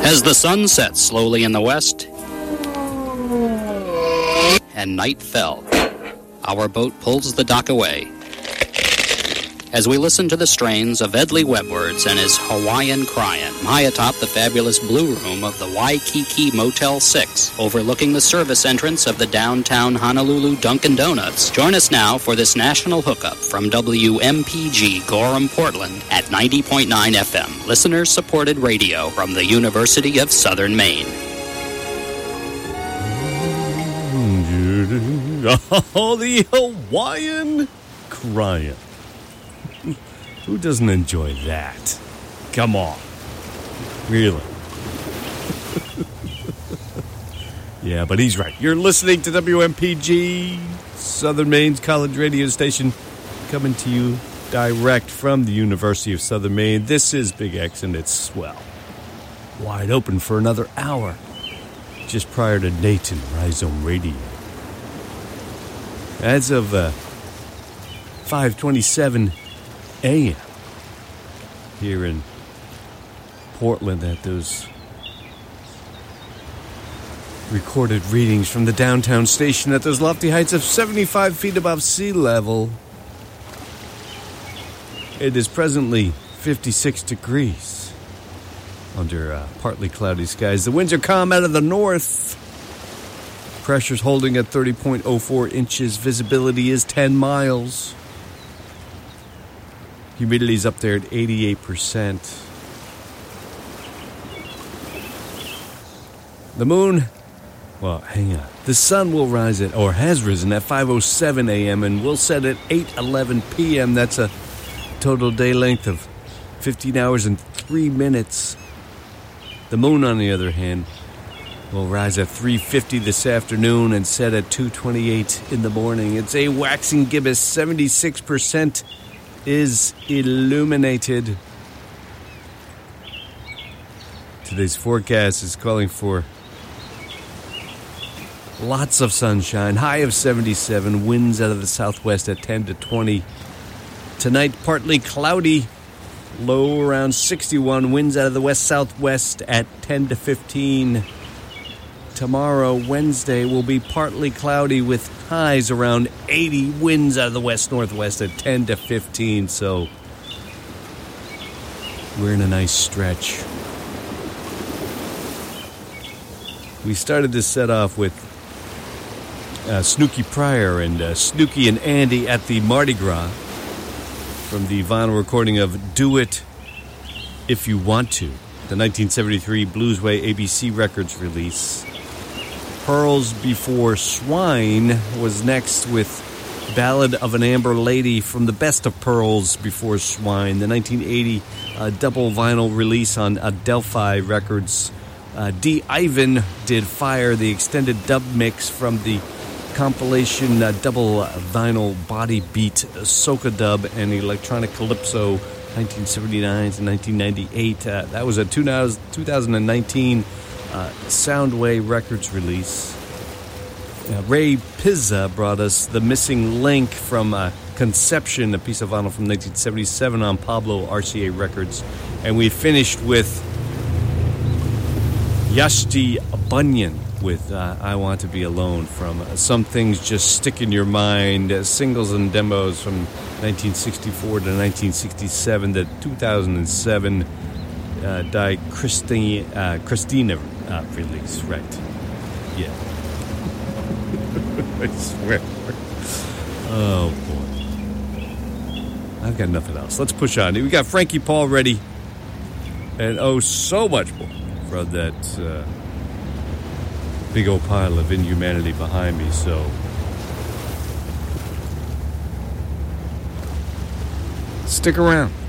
As the sun set slowly in the west and night fell, our boat pulls the dock away. As we listen to the strains of Edley Wetwards and his Hawaiian Cryin', high atop the fabulous blue room of the Waikiki Motel 6, overlooking the service entrance of the downtown Honolulu Dunkin' Donuts. Join us now for this national hookup from WMPG Gorham, Portland at 90.9 FM, listener-supported radio from the University of Southern Maine. Oh, the Hawaiian Cryin'. Who doesn't enjoy that? Come on. Really? Yeah, but he's right. You're listening to WMPG, Southern Maine's college radio station, coming to you direct from the University of Southern Maine. This is Big X, and it's swell. Wide open for another hour, just prior to Nathan Rhizome Radio. As of 5:27 a.m. here in Portland at those recorded readings from the downtown station at those lofty heights of 75 feet above sea level. It is presently 56 degrees under partly cloudy skies. The winds are calm out of the north. Pressure's holding at 30.04 inches. Visibility is 10 miles. Humidity's up there at 88%. The moon, well, hang on. The sun will rise at, or has risen at 5:07 a.m. and will set at 8:11 p.m. That's a total day length of 15 hours and 3 minutes. The moon, on the other hand, will rise at 3:50 this afternoon and set at 2:28 in the morning. It's a waxing gibbous. 76% is illuminated. Today's forecast is calling for lots of sunshine, high of 77, winds out of the southwest at 10 to 20. Tonight, partly cloudy, low around 61, winds out of the west-southwest at 10 to 15. Tomorrow, Wednesday, will be partly cloudy with highs around 80, winds out of the west-northwest at 10 to 15. So we're in a nice stretch. We started this set off with Snooky Pryor and Snooky and Andy at the Mardi Gras from the vinyl recording of Do It If You Want To, the 1973 Bluesway ABC Records release. Pearls Before Swine was next with Ballad of an Amber Lady from the Best of Pearls Before Swine, the 1980 double vinyl release on Adelphi Records. D. Ivan did Fire, the extended dub mix from the compilation double vinyl body beat Soca Dub and Electronic Calypso 1979 to 1998. That was a 2019 Soundway Records release. Ray Pizza brought us The Missing Link from Conception, a piece of vinyl from 1977 on Pablo RCA Records. And we finished with Yashti Bunyan with I Want to Be Alone from Some Things Just Stick in Your Mind, singles and demos from 1964 to 1967, the 2007 Die Christina release, right? Yeah. I swear. Oh, boy. I've got nothing else. Let's push on. We got Frankie Paul ready. And oh, so much more from that big old pile of inhumanity behind me, so stick around.